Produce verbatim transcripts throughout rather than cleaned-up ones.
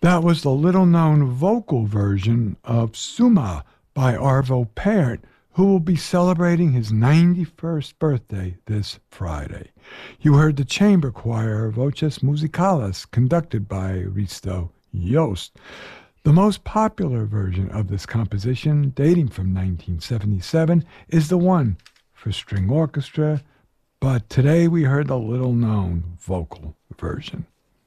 That was the little-known vocal version of Suma by Arvo Pärt, who will be celebrating his ninety-first birthday this Friday. You heard the chamber choir Voces Musicales, conducted by Risto Jost. The most popular version of this composition, dating from nineteen seventy-seven, is the one for string orchestra, but today we heard the little-known vocal version.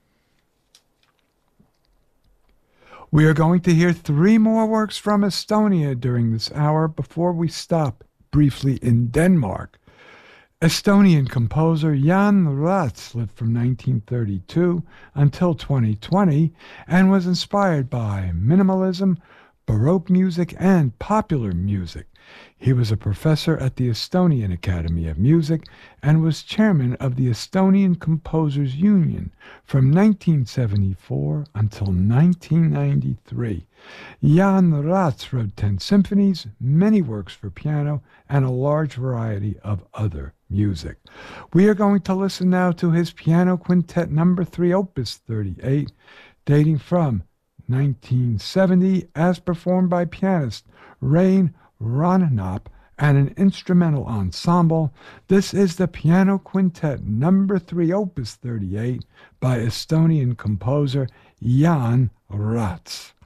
We are going to hear three more works from Estonia during this hour before we stop briefly in Denmark. Estonian composer Jan Rats lived from nineteen thirty-two until twenty twenty and was inspired by minimalism, Baroque music, and popular music. He was a professor at the Estonian Academy of Music and was chairman of the Estonian Composers Union from nineteen seventy-four until nineteen ninety-three. Jan Rats wrote ten symphonies, many works for piano, and a large variety of other music. We are going to listen now to his Piano Quintet number three, opus thirty-eight, dating from nineteen seventy, as performed by pianist Rein Ronnap and an instrumental ensemble. This is the Piano Quintet number three, opus thirty-eight, by Estonian composer Jan Rats.